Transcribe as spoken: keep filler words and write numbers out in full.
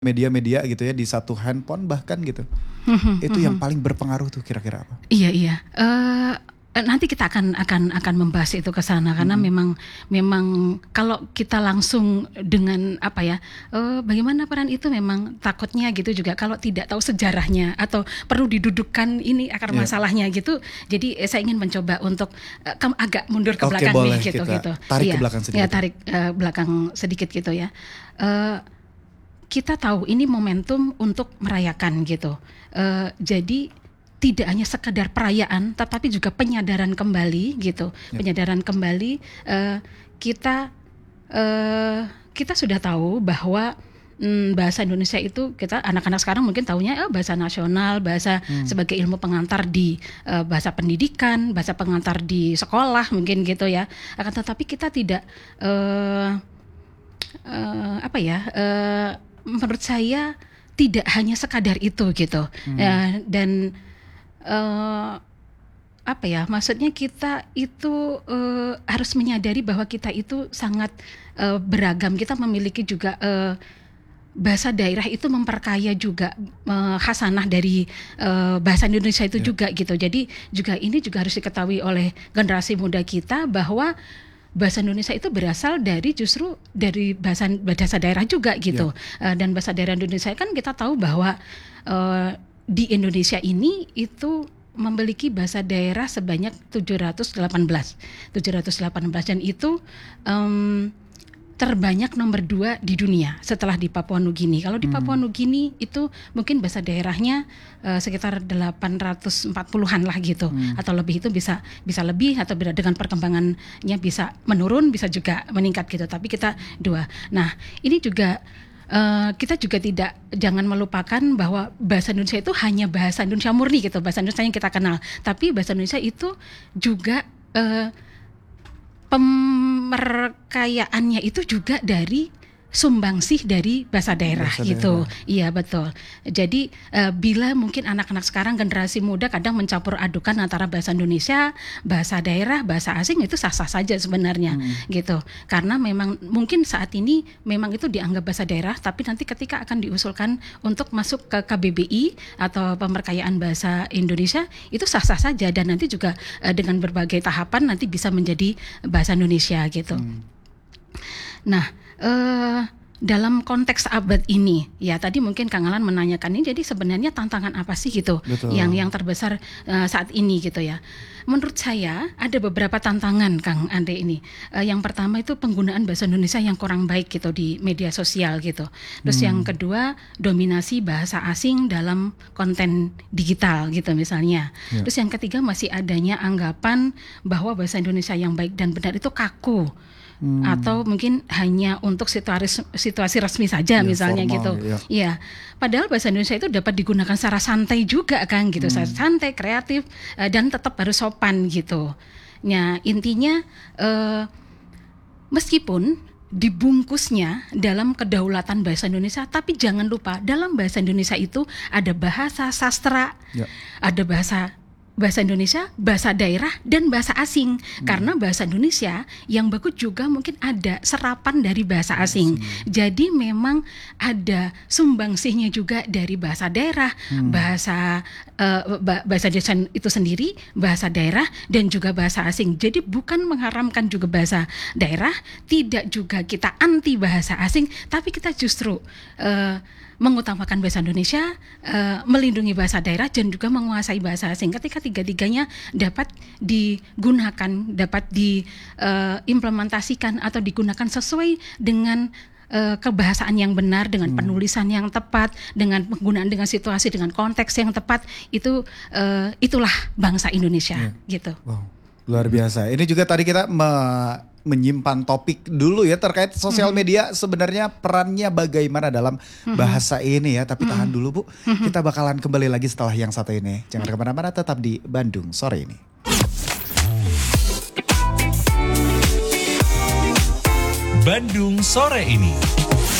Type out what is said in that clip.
media-media gitu ya di satu handphone bahkan gitu. Itu yang paling berpengaruh tuh kira-kira apa? Iya iya. Uh, nanti kita akan akan akan membahas itu ke sana karena hmm. memang memang kalau kita langsung dengan apa ya, uh, bagaimana peran itu memang takutnya gitu juga kalau tidak tahu sejarahnya atau perlu didudukkan ini akar yeah. masalahnya gitu. Jadi eh, saya ingin mencoba untuk uh, agak mundur ke Oke, belakang boleh nih gitu gitu. Tarik iya, ke belakang sedikit. Ya tarik uh, belakang sedikit gitu ya. Uh, kita tahu ini momentum untuk merayakan gitu. Uh, jadi tidak hanya sekedar perayaan, tetapi juga penyadaran kembali gitu. Ya. Penyadaran kembali uh, kita uh, kita sudah tahu bahwa hmm, bahasa Indonesia itu kita anak-anak sekarang mungkin tahunya oh, bahasa nasional, bahasa hmm. sebagai ilmu pengantar di uh, bahasa pendidikan, bahasa pengantar di sekolah mungkin gitu ya. Akan tetapi kita tidak uh, uh, apa ya? Uh, menurut saya tidak hanya sekadar itu gitu hmm. ya, dan uh, apa ya maksudnya kita itu uh, harus menyadari bahwa kita itu sangat uh, beragam. Kita memiliki juga uh, bahasa daerah itu memperkaya juga uh, khasanah dari uh, bahasa Indonesia itu yeah. juga gitu. Jadi juga ini juga harus diketahui oleh generasi muda kita bahwa bahasa Indonesia itu berasal dari justru dari bahasa bahasa daerah juga gitu. Yeah. Uh, dan bahasa daerah Indonesia kan kita tahu bahwa uh, di Indonesia ini itu memiliki bahasa daerah sebanyak tujuh ratus delapan belas dan itu um, terbanyak nomor dua di dunia setelah di Papua Nugini. Kalau di hmm. Papua Nugini itu mungkin bahasa daerahnya uh, sekitar delapan ratus empat puluhan lah gitu hmm. atau lebih, itu bisa bisa lebih atau dengan perkembangannya bisa menurun bisa juga meningkat gitu. Tapi kita dua. Nah ini juga uh, kita juga tidak jangan melupakan bahwa bahasa Indonesia itu hanya bahasa Indonesia murni gitu, bahasa Indonesia yang kita kenal. Tapi bahasa Indonesia itu juga uh, pemerkayaannya itu juga dari sumbangsih dari bahasa daerah bahasa gitu. Daerah. Iya betul. Jadi uh, bila mungkin anak-anak sekarang generasi muda kadang mencampur adukan antara bahasa Indonesia, bahasa daerah, bahasa asing, itu sah-sah saja sebenarnya hmm. gitu. Karena memang mungkin saat ini memang itu dianggap bahasa daerah, tapi nanti ketika akan diusulkan untuk masuk ke K B B I atau pemerkayaan bahasa Indonesia itu sah-sah saja, dan nanti juga uh, dengan berbagai tahapan nanti bisa menjadi bahasa Indonesia gitu. Hmm. Nah, Uh, dalam konteks abad ini, ya tadi mungkin Kang Alan menanyakan ini, jadi sebenarnya tantangan apa sih gitu Betul. yang yang terbesar uh, saat ini gitu ya. Menurut saya ada beberapa tantangan Kang Andre ini. Uh, yang pertama itu penggunaan bahasa Indonesia yang kurang baik gitu di media sosial gitu. Terus hmm. yang kedua dominasi bahasa asing dalam konten digital gitu misalnya. Ya. Terus yang ketiga masih adanya anggapan bahwa bahasa Indonesia yang baik dan benar itu kaku. Hmm. Atau mungkin hanya untuk situasi situasi resmi saja ya, misalnya formal, gitu. Ya. ya. Padahal bahasa Indonesia itu dapat digunakan secara santai juga kan gitu, hmm. secara santai, kreatif uh, dan tetap harus sopan gitu. Nah, intinya uh, meskipun dibungkusnya dalam kedaulatan bahasa Indonesia, tapi jangan lupa dalam bahasa Indonesia itu ada bahasa sastra, ya. ada bahasa bahasa Indonesia, bahasa daerah, dan bahasa asing. Hmm. Karena bahasa Indonesia yang bagus juga mungkin ada serapan dari bahasa asing. Hmm. Jadi memang ada sumbangsihnya juga dari bahasa daerah, hmm. bahasa uh, bahasa desa itu sendiri, bahasa daerah, dan juga bahasa asing. Jadi bukan mengharamkan juga bahasa daerah, tidak juga kita anti bahasa asing, tapi kita justru uh, mengutamakan bahasa Indonesia, uh, melindungi bahasa daerah, dan juga menguasai bahasa asing. Ketika tiga-tiganya dapat digunakan, dapat diimplementasikan uh, atau digunakan sesuai dengan uh, kebahasaan yang benar, dengan hmm. penulisan yang tepat, dengan penggunaan dengan situasi, dengan konteks yang tepat, itu uh, itulah bangsa Indonesia, ya. gitu. Wow, luar biasa. Ini juga tadi kita me- menyimpan topik dulu ya terkait sosial media, sebenarnya perannya bagaimana dalam bahasa ini ya. Tapi tahan dulu Bu, kita bakalan kembali lagi setelah yang satu ini. Jangan kemana-mana, tetap di Bandung Sore Ini. Bandung Sore Ini.